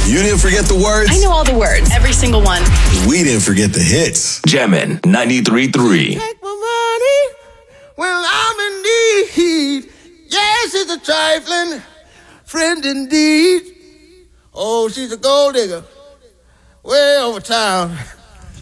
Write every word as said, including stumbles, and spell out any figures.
You didn't forget the words? I know all the words. Every single one. We didn't forget the hits. Jammin' ninety-three point three. Take my money when I'm in need. Yes, it's a trifling friend indeed. Oh, she's a gold digger way over town.